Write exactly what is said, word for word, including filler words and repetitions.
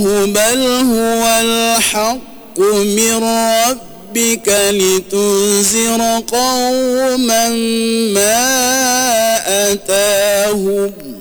بل هو الحق من ربك لتنذر قوما ما أتاهم